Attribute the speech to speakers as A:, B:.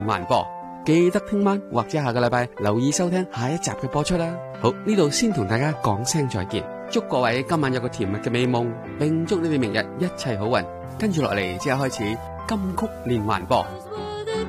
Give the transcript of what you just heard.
A: 環播，記得聽晚或者下個禮拜留意收聽下一集嘅播出啦。好，呢度先同大家講聲再見，祝各位今晚有個甜蜜嘅美夢，並祝你哋明日一切好運。跟住落嚟即刻開始金曲連環播。